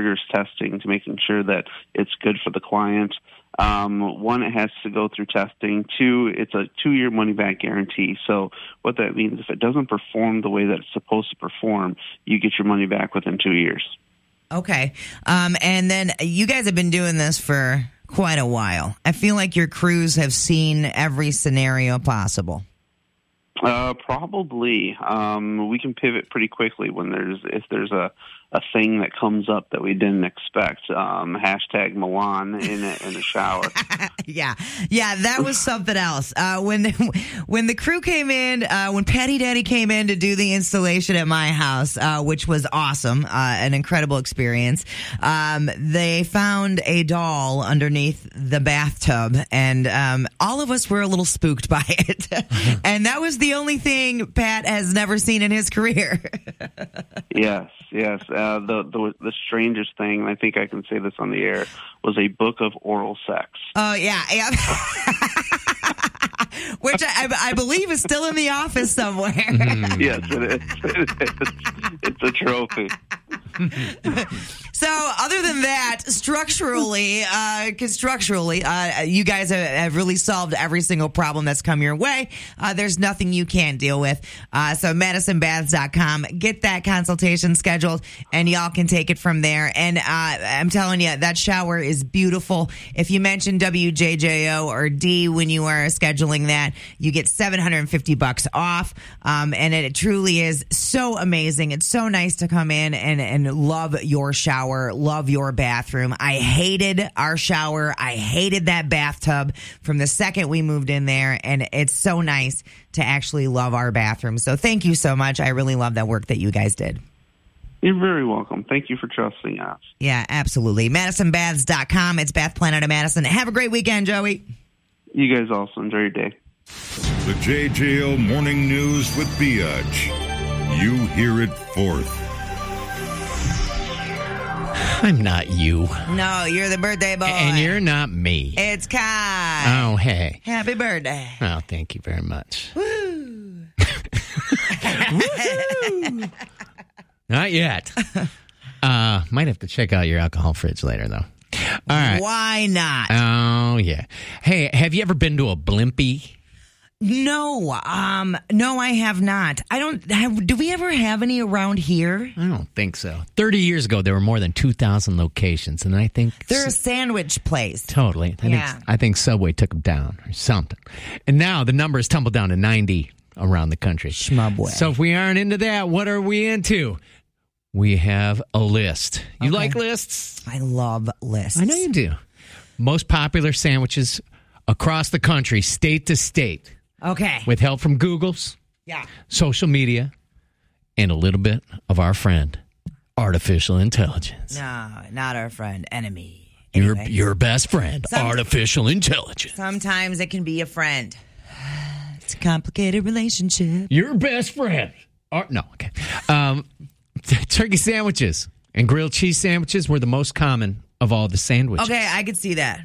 rigorous testing to making sure that it's good for the client. One, it has to go through testing. Two, it's a 2-year money-back guarantee. So what that means, if it doesn't perform the way that it's supposed to perform, you get your money back within 2 years. Okay. And then you guys have been doing this for quite a while. I feel like your crews have seen every scenario possible. Probably. We can pivot pretty quickly if there's a thing that comes up that we didn't expect. Hashtag Milan in a shower. Yeah, that was something else. When the crew came in, when Patty Daddy came in to do the installation at my house, which was awesome, an incredible experience. They found a doll underneath the bathtub, and all of us were a little spooked by it. And that was the only thing Pat has never seen in his career. Yes. The strangest thing, and I think I can say this on the air, was a book of oral sex. Oh, yeah. Which I believe is still in the office somewhere. Yes, it is. It's a trophy. So, other than that, structurally, you guys have really solved every single problem that's come your way. There's nothing you can't deal with. So, MadisonBaths.com, get that consultation scheduled, and y'all can take it from there. And I'm telling you, that shower is beautiful. If you mention WJJO or D when you are scheduling that, you get $750 off. And it truly is so amazing. It's so nice to come in and love your shower, love your bathroom. I hated our shower. I hated that bathtub from the second we moved in there, and it's so nice to actually love our bathroom. So thank you so much. I really love that work that you guys did. You're very welcome. Thank you for trusting us. Yeah, absolutely. MadisonBaths.com. It's Bath Planet of Madison. Have a great weekend, Joey. You guys also enjoy your day. The JJO Morning News with Biatch. You hear it fourth. I'm not you. No, you're the birthday boy. And you're not me. It's Kai. Oh, hey. Happy birthday. Oh, thank you very much. Woo. Woo-hoo. Not yet. Might have to check out your alcohol fridge later, though. All right. Why not? Oh, yeah. Hey, have you ever been to a Blimpie? No, no, I have not. Do we ever have any around here? I don't think so. 30 years ago, there were more than 2,000 locations, and I think... They're a sandwich place. Totally. I think Subway took them down or something. And now the number has tumbled down to 90 around the country. Schmubway. So if we aren't into that, what are we into? We have a list. You like lists? I love lists. I know you do. Most popular sandwiches across the country, state to state. Okay. With help from Google's, social media, and a little bit of our friend, artificial intelligence. No, not our friend, enemy. Anyway. Your best friend, artificial intelligence. Sometimes it can be a friend. It's a complicated relationship. Your best friend. Okay. Turkey sandwiches and grilled cheese sandwiches were the most common of all the sandwiches. Okay, I could see that.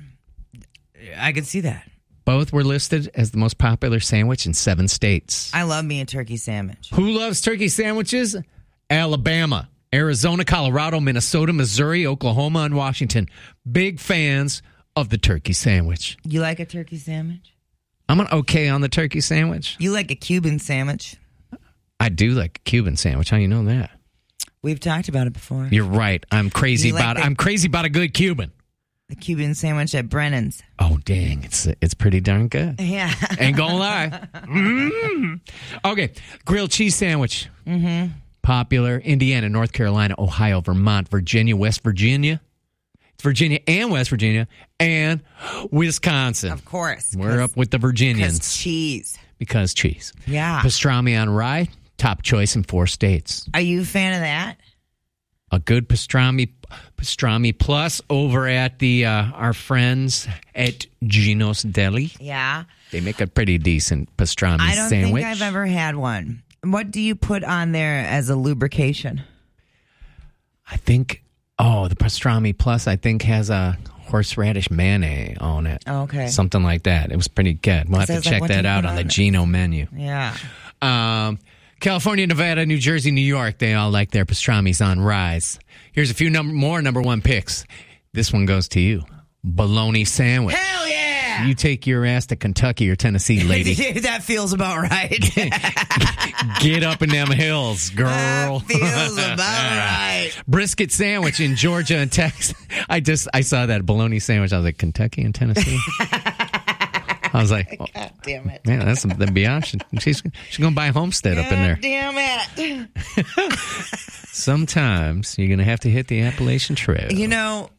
Both were listed as the most popular sandwich in 7 states. I love me a turkey sandwich. Who loves turkey sandwiches? Alabama, Arizona, Colorado, Minnesota, Missouri, Oklahoma, and Washington. Big fans of the turkey sandwich. You like a turkey sandwich? I'm an okay on the turkey sandwich. You like a Cuban sandwich? I do like a Cuban sandwich. How you know that? We've talked about it before. You're right. I'm crazy about a good Cuban. The Cuban sandwich at Brennan's. Oh, dang. It's pretty darn good. Yeah. Ain't gonna lie. Okay. Grilled cheese sandwich. Mm-hmm. Popular. Indiana, North Carolina, Ohio, Vermont, Virginia, West Virginia. It's Virginia and West Virginia and Wisconsin. Of course. We're up with the Virginians. Because cheese. Yeah. Pastrami on rye. Top choice in 4 states. Are you a fan of that? A good pastrami plus over at the our friends at Gino's Deli. Yeah. They make a pretty decent pastrami sandwich. I don't think I've ever had one. What do you put on there as a lubrication? I think, the pastrami plus, I think, has a horseradish mayonnaise on it. Oh, okay. Something like that. It was pretty good. We'll have to check that out on the Gino menu. Yeah. California, Nevada, New Jersey, New York, they all like their pastrami's on rise. Here's a few more number one picks. This one goes to you. Bologna sandwich. Hell yeah! You take your ass to Kentucky or Tennessee, lady. That feels about right. Get up in them hills, girl. That feels about right. Brisket sandwich in Georgia and Texas. I saw that bologna sandwich. I was like, Kentucky and Tennessee? I was like, God damn it. man, that's the Biatch. She's going to buy a homestead up in there. Damn it. Sometimes you're going to have to hit the Appalachian Trail. You know,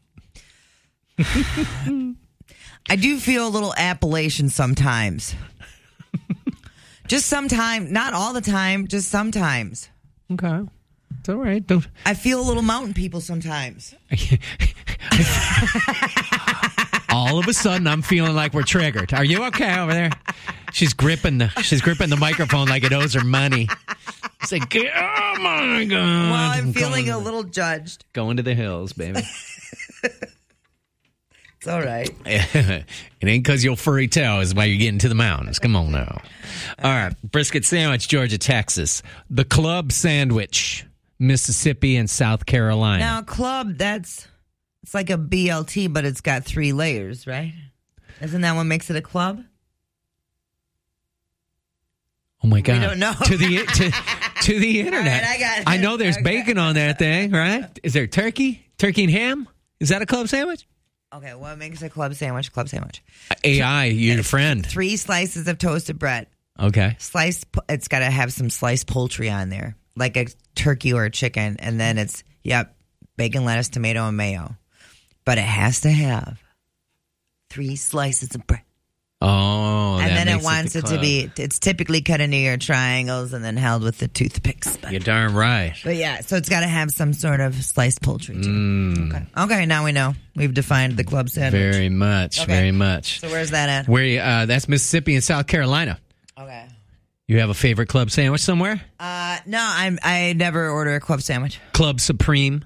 I do feel a little Appalachian sometimes. Just sometimes. Not all the time, just sometimes. Okay. It's all right. I feel a little mountain people sometimes. All of a sudden, I'm feeling like we're triggered. Are you okay over there? She's gripping the microphone like it owes her money. It's like, oh my God. Well, I'm feeling a little judged. Going to the hills, baby. It's all right. It ain't because you'll furry tail is why you're getting to the mountains. Come on now. All right. Brisket sandwich, Georgia, Texas. The club sandwich, Mississippi and South Carolina. Now, club, it's like a BLT, but it's got 3 layers, right? Isn't that what makes it a club? Oh my God! We don't know. to the internet. All right, I got it. I know there's bacon on that thing, right? Is there turkey and ham? Is that a club sandwich? Okay, what makes a club sandwich? Club sandwich. AI, your friend. 3 slices of toasted bread. Okay. It's got to have some sliced poultry on there, like a turkey or a chicken, and then it's bacon, lettuce, tomato, and mayo. But it has to have 3 slices of bread. Oh, and that then makes it wants it to be. It's typically cut into your triangles and then held with the toothpicks. But, you're darn right. But yeah, so it's got to have some sort of sliced poultry too. Okay, now we know. We've defined the club sandwich. Very much, very much. So where's that at? Where that's Mississippi and South Carolina. Okay. You have a favorite club sandwich somewhere? No, I never order a club sandwich. Club Supreme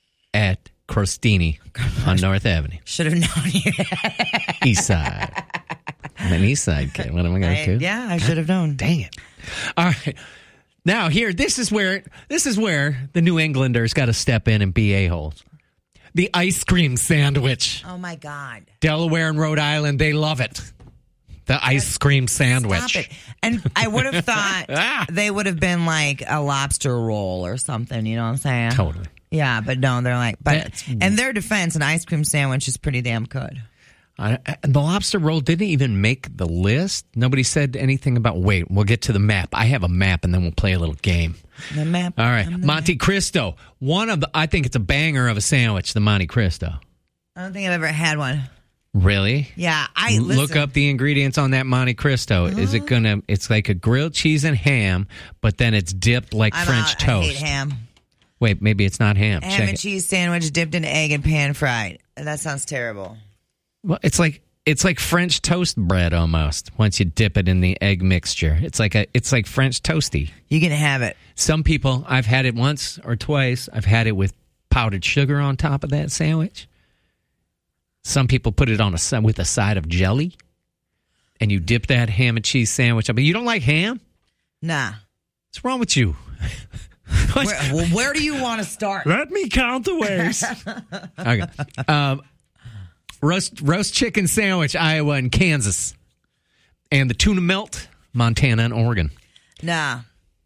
at Crostini on North Avenue. Should have known you. East side. I'm an East Side kid. What am I going to do? Yeah, I should have known. Dang it. All right. Now here, this is where the New Englanders got to step in and be a-holes. The ice cream sandwich. Oh my God. Delaware and Rhode Island, they love it. The ice cream sandwich. Stop it. And I would have thought they would have been like a lobster roll or something, you know what I'm saying? Totally. Yeah, but no, they're like, in their defense, an ice cream sandwich is pretty damn good. The lobster roll didn't even make the list. Nobody said anything about, wait, we'll get to the map. I have a map, and then we'll play a little game. The map. All right. Monte Cristo. I think it's a banger of a sandwich, the Monte Cristo. I don't think I've ever had one. Really? Yeah. Look up the ingredients on that Monte Cristo. Is it it's like a grilled cheese and ham, but then it's dipped like French toast. I hate ham. Wait, maybe it's not ham. Ham and cheese sandwich dipped in egg and pan fried. That sounds terrible. Well, it's like French toast bread almost. Once you dip it in the egg mixture, it's like French toasty. You can have it. Some people, I've had it once or twice. I've had it with powdered sugar on top of that sandwich. Some people put it on with a side of jelly, and you dip that ham and cheese sandwich up. You don't like ham? Nah. What's wrong with you? Where do you want to start? Let me count the ways. Okay. Roast chicken sandwich, Iowa and Kansas. And the tuna melt, Montana and Oregon. Nah.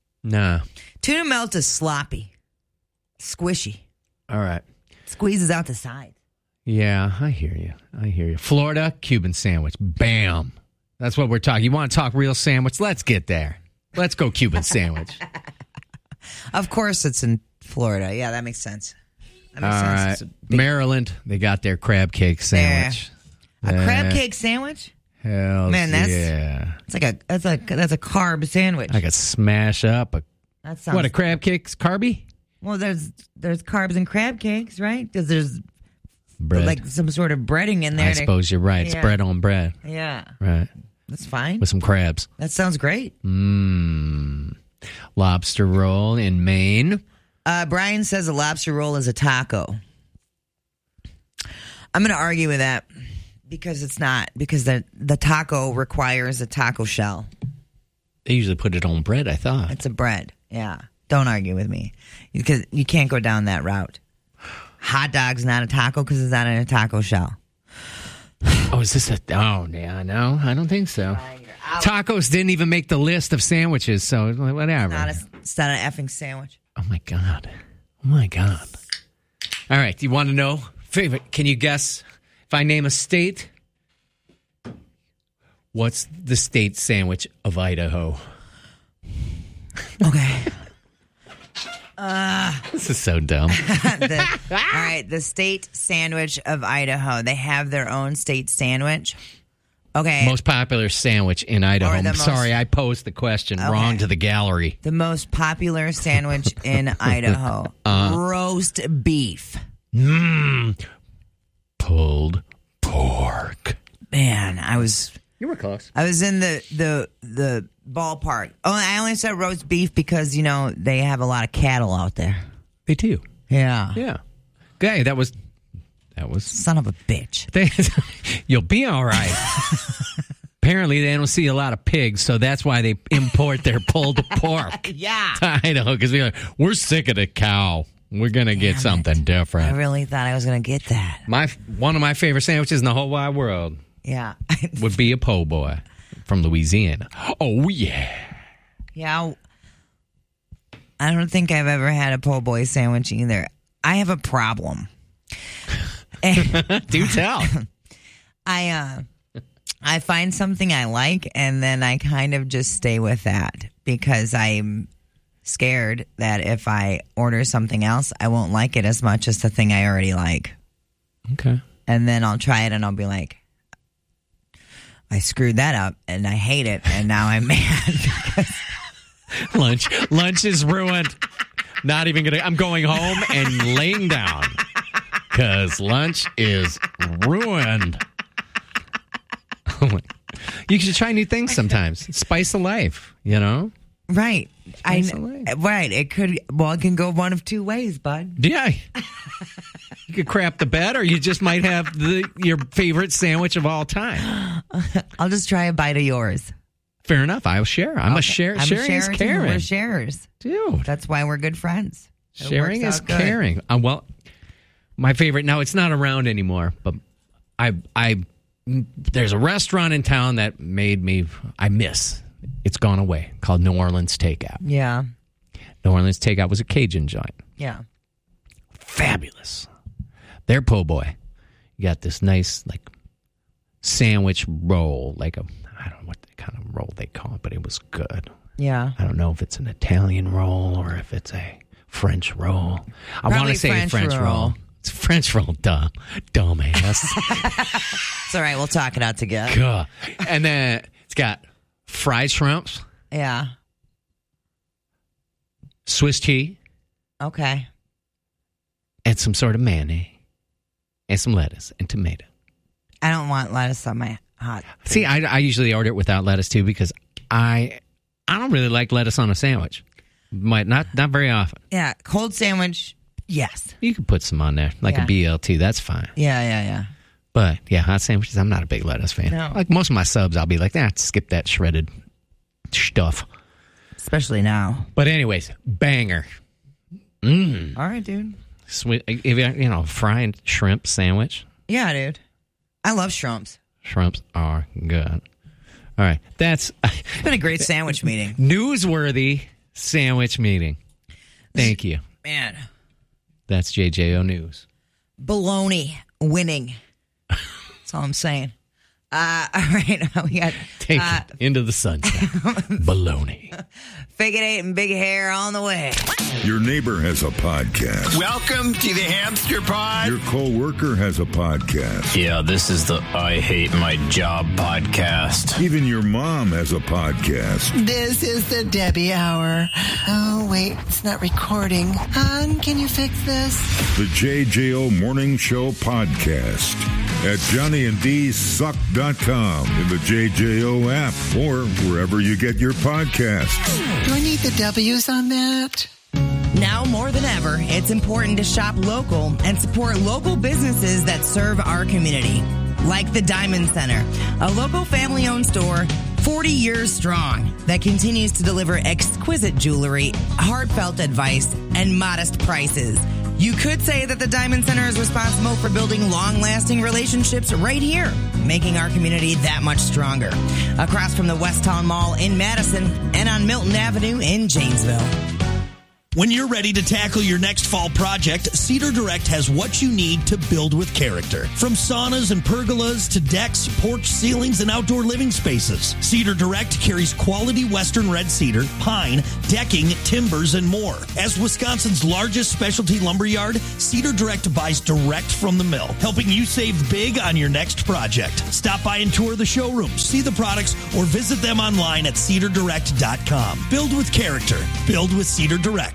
Tuna melt is sloppy. Squishy. All right. Squeezes out the side. Yeah, I hear you. Florida, Cuban sandwich. Bam. That's what we're talking. You want to talk real sandwich? Let's get there. Let's go Cuban sandwich. Of course it's in Florida. Yeah, that makes sense. All right. Maryland, they got their crab cake sandwich. A crab cake sandwich? Hell yeah. That's a carb sandwich. I could smash up that sounds what, a crab cake's carby? Well, there's carbs in crab cakes, right? Because there's bread. Like some sort of breading in there. I suppose you're right. It's bread on bread. Yeah. Right. That's fine. With some crabs. That sounds great. Lobster roll in Maine. Brian says a lobster roll is a taco. I'm going to argue with that because it's not. Because the taco requires a taco shell. They usually put it on bread, I thought. It's a bread. Yeah. Don't argue with me because you can't go down that route. Hot dog's not a taco because it's not in a taco shell. Oh, is this oh, yeah, no, I don't think so. Tacos didn't even make the list of sandwiches, so whatever. It's not an effing sandwich. Oh, my God. Oh, my God. All right, do you want to know? Favorite? Can you guess if I name a state? What's the state sandwich of Idaho? Okay. This is so dumb. All right, the state sandwich of Idaho. They have their own state sandwich. Okay. Most popular sandwich in Idaho. I'm sorry, I posed the question wrong to the gallery. The most popular sandwich in Idaho. Roast beef. Pulled pork. Man, You were close. I was in the ballpark. Oh, I only said roast beef because, they have a lot of cattle out there. They do. Yeah. Yeah. Okay, that was Son of a bitch. You'll be all right. Apparently, they don't see a lot of pigs, so that's why they import their pulled pork. Yeah. To Idaho, because we're sick of the cow. We're going to get something different. I really thought I was going to get that. One of my favorite sandwiches in the whole wide world Yeah. would be a po' boy from Louisiana. Oh, yeah. Yeah. I don't think I've ever had a po' boy sandwich either. I have a problem. Do tell. I find something I like, and then I kind of just stay with that because I'm scared that if I order something else, I won't like it as much as the thing I already like. Okay. And then I'll try it, and I'll be like, I screwed that up, and I hate it, and now I'm mad because Lunch is ruined. Not even gonna. I'm going home and laying down because lunch is ruined. You should try new things sometimes. Spice of life, Right. Spice of life. Right. It can go one of two ways, bud. Yeah. You could crap the bed, or you just might have your favorite sandwich of all time. I'll just try a bite of yours. Fair enough. I'll share. I'm a sharer. Sharing is caring. We're sharers. Dude. That's why we're good friends. Sharing is caring. Well, my favorite, now it's not around anymore, but there's a restaurant in town that I miss. It's gone away, called New Orleans Takeout. Yeah. New Orleans Takeout was a Cajun joint. Yeah. Fabulous. Their po' boy. You got this nice, sandwich roll, I don't know what kind of roll they call it, but it was good. Yeah. I don't know if it's an Italian roll or if it's a French roll. I want to say French roll. It's French roll, dumbass. It's all right. We'll talk it out together. God. And then it's got fried shrimps. Yeah. Swiss cheese. Okay. And some sort of mayonnaise. And some lettuce and tomato. I don't want lettuce on my hot food. See, I usually order it without lettuce too because I don't really like lettuce on a sandwich. Not very often. Yeah, cold sandwich, yes. You can put some on there, a BLT. That's fine. Yeah. But, hot sandwiches, I'm not a big lettuce fan. No. Like most of my subs, I'll be like, skip that shredded stuff. Especially now. But anyways, banger. All right, dude. Sweet, fried shrimp sandwich. Yeah, dude. I love shrimps. Shrimps are good. All right. It's been a great sandwich meeting. Newsworthy sandwich meeting. Thank you. Man. That's JJO News. Baloney winning. That's all I'm saying. All right. We got Take it into the sunshine. Baloney. Figure 8 and big hair on the way. Your neighbor has a podcast. Welcome to the Hamster Pod. Your co-worker has a podcast. Yeah, this is the I Hate My Job podcast. Even your mom has a podcast. This is the Debbie Hour. Oh, wait, it's not recording. Hon, can you fix this? The JJO Morning Show podcast at JohnnyandDSuck.com, in the JJO app, or wherever you get your podcasts. Do I need the W's on that? Now more than ever, it's important to shop local and support local businesses that serve our community. Like the Diamond Center, a local family-owned store 40 years strong, that continues to deliver exquisite jewelry, heartfelt advice, and modest prices. You could say that the Diamond Center is responsible for building long-lasting relationships right here, making our community that much stronger. Across from the West Town Mall in Madison and on Milton Avenue in Janesville. When you're ready to tackle your next fall project, Cedar Direct has what you need to build with character. From saunas and pergolas to decks, porch ceilings, and outdoor living spaces, Cedar Direct carries quality Western red cedar, pine, decking, timbers, and more. As Wisconsin's largest specialty lumber yard, Cedar Direct buys direct from the mill, helping you save big on your next project. Stop by and tour the showrooms, see the products, or visit them online at cedardirect.com. Build with character. Build with Cedar Direct.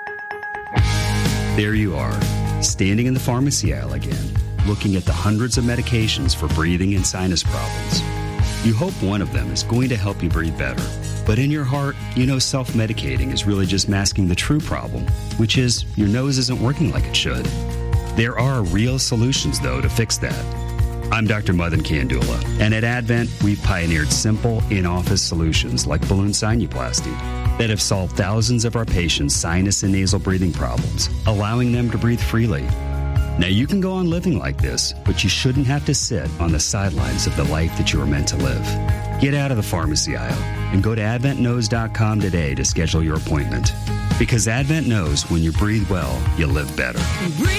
There you are, standing in the pharmacy aisle again, looking at the hundreds of medications for breathing and sinus problems. You hope one of them is going to help you breathe better. But in your heart, you know self-medicating is really just masking the true problem, which is your nose isn't working like it should. There are real solutions, though, to fix that. I'm Dr. Madan Kandula, and at Advent, we've pioneered simple, in-office solutions like balloon sinuplasty that have solved thousands of our patients' sinus and nasal breathing problems, allowing them to breathe freely. Now, you can go on living like this, but you shouldn't have to sit on the sidelines of the life that you were meant to live. Get out of the pharmacy aisle and go to AdventKnows.com today to schedule your appointment. Because Advent knows when you breathe well, you live better.